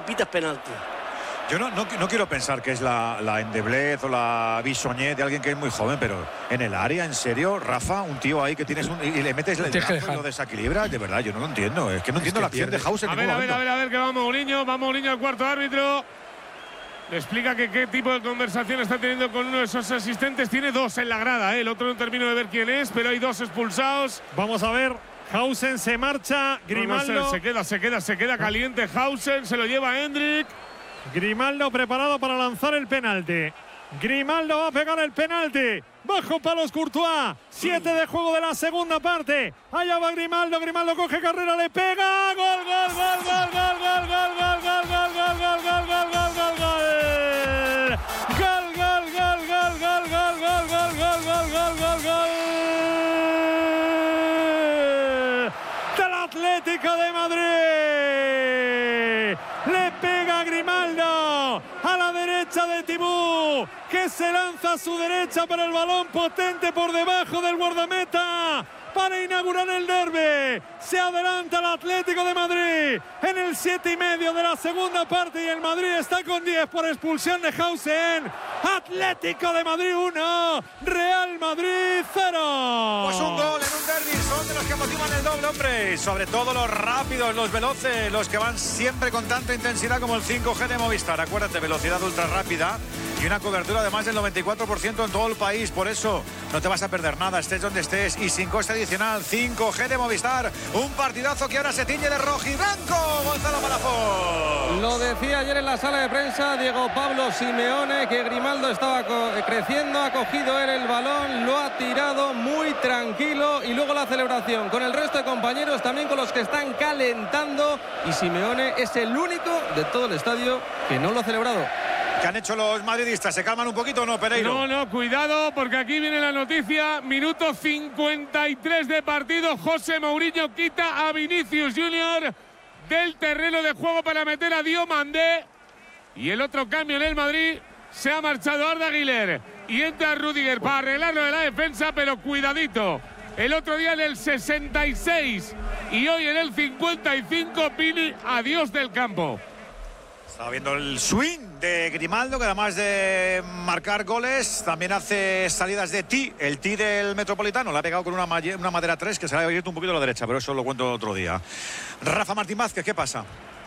pitas penalti. Yo no quiero pensar que es la endeblez o la bisoñez de alguien que es muy joven, pero en el área, en serio, Rafa, un tío ahí que tienes y le metes el brazo y lo desequilibras, de verdad, yo no lo entiendo. Es que no entiendo la acción de Hausen. A ver, que va Mourinho al cuarto árbitro. Le explica que qué tipo de conversación está teniendo con uno de esos asistentes. Tiene dos en la grada, ¿eh? El otro no termino de ver quién es, pero hay dos expulsados. Vamos a ver. Hausen se marcha. Grimaldo. Se queda caliente Hausen. Se lo lleva Hendrik. Grimaldo preparado para lanzar el penalti. Grimaldo va a pegar el penalti. Bajo palos Courtois. 7 de juego de la segunda parte. Allá va Grimaldo. Grimaldo coge carrera, le pega. Gol, gol, gol, gol, gol, gol, gol, gol, gol, gol, gol, gol, gol, gol, gol, gol, gol, gol. Gol, gol, gol, gol, gol, gol, gol, gol, gol, gol, gol, gol, gol. Del Atlético de Madrid. Le pega Grimaldo a la derecha de Tibú, que se lanza a su derecha para el balón potente por debajo del guardameta para inaugurar el derbi. Se adelanta el Atlético de Madrid en el 7,5 de la segunda parte y el Madrid está con 10 por expulsión de Hausen. Atlético de Madrid 1, Real Madrid 0. Pues un gol en un derbi, son de los que motivan el doble, hombre. Sobre todo los rápidos, los veloces, los que van siempre con tanta intensidad como el 5G de Movistar. Acuérdate, velocidad ultra rápida y una cobertura de más del 94% en todo el país. Por eso no te vas a perder nada, estés donde estés y sin coste adicional. 5G de Movistar, un partidazo que ahora se tiñe de rojo y blanco. Gonzalo Palafox. Lo decía ayer en la sala de prensa Diego Pablo Simeone, que Grimaldo estaba creciendo, ha cogido él el balón, lo ha tirado muy tranquilo y luego la celebración con el resto de compañeros, también con los que están calentando, y Simeone es el único de todo el estadio que no lo ha celebrado. ¿Qué han hecho los madridistas? ¿Se calman un poquito o no, Pereiro? No, cuidado, porque aquí viene la noticia. Minuto 53 de partido. José Mourinho quita a Vinicius Junior del terreno de juego para meter a Diomandé. Y el otro cambio en el Madrid, se ha marchado Arda Güler y entra Rüdiger para arreglarlo de la defensa, pero cuidadito. El otro día en el 66 y hoy en el 55, Vini, adiós del campo. Estaba viendo el swing de Grimaldo, que además de marcar goles, también hace salidas de tee, el tee del Metropolitano. Le ha pegado con una madera 3 que se le ha abierto un poquito a la derecha, pero eso lo cuento otro día. Rafa Martín Vázquez, ¿qué pasa?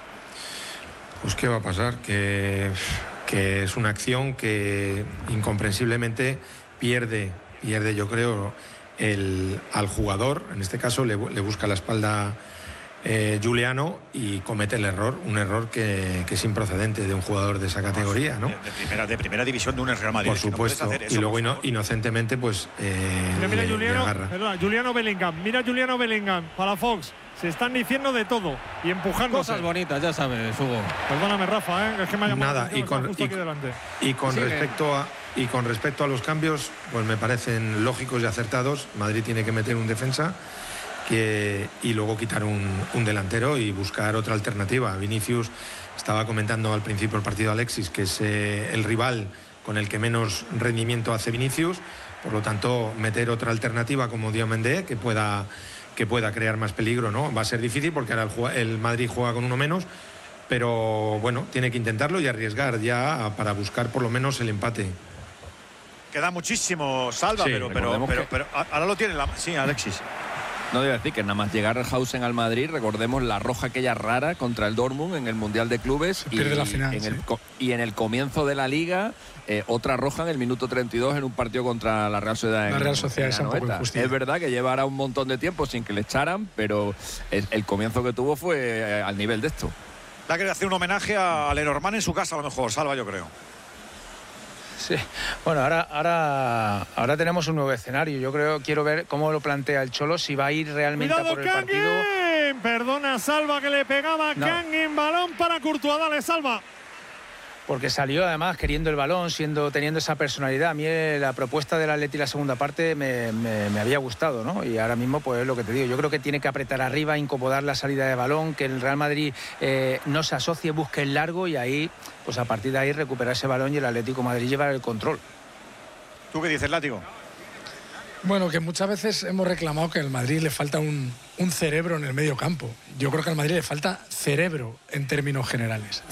Pues qué va a pasar, que es una acción que incomprensiblemente pierde yo creo al jugador. En este caso le busca la espalda Giuliano y comete el error, un error que es improcedente de un jugador de esa categoría, ¿no? De primera división de un Real Madrid. Por supuesto, no y luego inocentemente pues mira Giuliano, agarra. Juliano Bellingham, mira Juliano Bellingham, Palafox. Se están diciendo de todo y empujando cosas bonitas, ya sabes, Hugo. Perdóname, Rafa, es que me ha llamado nada, y con respecto a los cambios, pues me parecen lógicos y acertados. Madrid tiene que meter un defensa y luego quitar un delantero y buscar otra alternativa. Vinicius, estaba comentando al principio del partido Alexis, que es el rival con el que menos rendimiento hace Vinicius, por lo tanto meter otra alternativa como Diomandé que pueda crear más peligro, ¿no? Va a ser difícil porque ahora el Madrid juega con uno menos, pero bueno, tiene que intentarlo y arriesgar ya para buscar por lo menos el empate. Queda muchísimo, Salva, sí, pero ahora lo tiene Sí, Alexis. No debe decir que nada más llegar Hausen al Madrid, recordemos la roja aquella rara contra el Dortmund en el Mundial de Clubes pierde la final, y en el comienzo de la Liga otra roja en el minuto 32 en un partido contra la Real Sociedad. La Real Sociedad es un poco injusticia. Es verdad que llevará un montón de tiempo sin que le echaran, pero el comienzo que tuvo fue al nivel de esto. Le ha querido hacer un homenaje a Lenormand en su casa, a lo mejor, Salva, yo creo. Sí, bueno, ahora tenemos un nuevo escenario. Quiero ver cómo lo plantea el Cholo, si va a ir realmente ¡cuidado, por el Kangin! partido. Perdona, Salva, que le pegaba Kangin, balón para Courtois, dale, Salva. Porque salió además queriendo el balón, teniendo esa personalidad. A mí la propuesta del Atleti la segunda parte me había gustado, ¿no? Y ahora mismo, pues es lo que te digo. Yo creo que tiene que apretar arriba, incomodar la salida de balón, que el Real Madrid no se asocie, busque el largo y ahí, pues a partir de ahí recuperar ese balón y el Atlético de Madrid llevar el control. ¿Tú qué dices, Látigo? Bueno, que muchas veces hemos reclamado que al Madrid le falta un cerebro en el medio campo. Yo creo que al Madrid le falta cerebro en términos generales.